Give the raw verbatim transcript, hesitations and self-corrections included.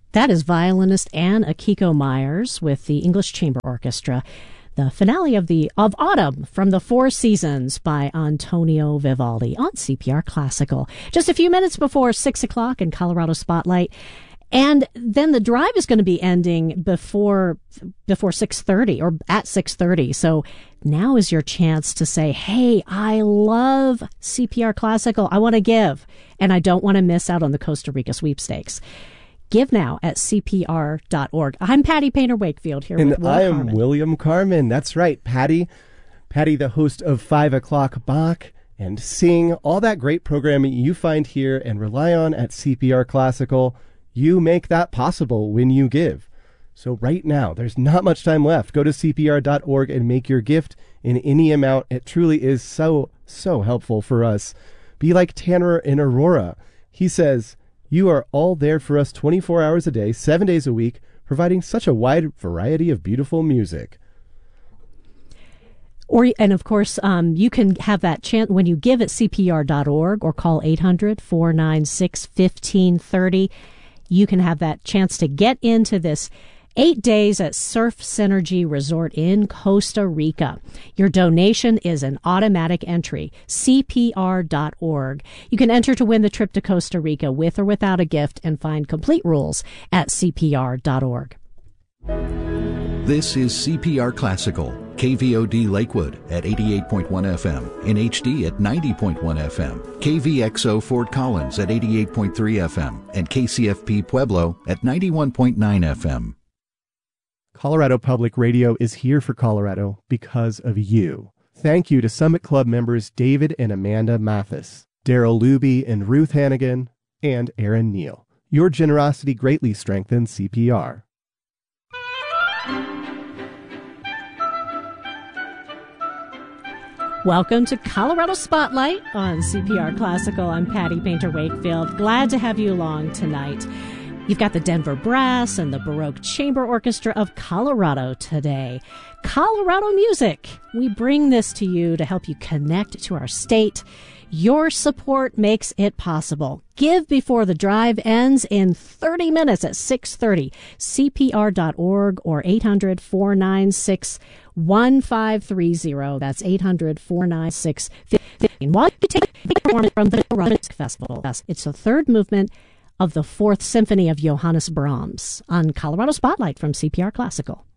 That is violinist Anne Akiko Myers with the English Chamber Orchestra. The finale of the of Autumn from the Four Seasons by Antonio Vivaldi on C P R Classical. Just a few minutes before six o'clock in Colorado Spotlight. And then the drive is going to be ending before before six thirty or at six thirty. So now is your chance to say, hey, I love C P R Classical. I want to give, and I don't want to miss out on the Costa Rica sweepstakes. Give now at C P R dot org. I'm Patty Painter Wakefield here and with Will I am Carmen. William Carmen. That's right, Patty. Patty, the host of five o'clock Bach and Sing, all that great programming you find here and rely on at C P R Classical. You make that possible when you give. So right now, there's not much time left. Go to C P R dot org and make your gift in any amount. It truly is so, so helpful for us. Be like Tanner in Aurora. He says, you are all there for us twenty-four hours a day, seven days a week, providing such a wide variety of beautiful music. Or, and of course, um, you can have that chance when you give at C P R dot org or call eight hundred, four nine six, fifteen thirty. You can have that chance to get into this eight days at Surf Synergy Resort in Costa Rica. Your donation is an automatic entry, C P R dot org. You can enter to win the trip to Costa Rica with or without a gift and find complete rules at C P R dot org. This is C P R Classical, K V O D Lakewood at eighty-eight point one F M, in H D at ninety point one F M, K V X O Fort Collins at eighty-eight point three F M, and K C F P Pueblo at ninety-one point nine F M. Colorado Public Radio is here for Colorado because of you. Thank you to Summit Club members David and Amanda Mathis, Daryl Luby and Ruth Hannigan, and Aaron Neal. Your generosity greatly strengthens C P R. Welcome to Colorado Spotlight on C P R Classical. I'm Patty Painter Wakefield. Glad to have you along tonight. You've got the Denver Brass and the Baroque Chamber Orchestra of Colorado today. Colorado music. We bring this to you to help you connect to our state. Your support makes it possible. Give before the drive ends in thirty minutes at six thirty. C P R dot org or eight hundred, four nine six, one five three zero. That's eight hundred, four nine six, one five three zero. While you take performance from the Music Festival, it's the third movement of the Fourth Symphony of Johannes Brahms on Colorado Spotlight from C P R Classical.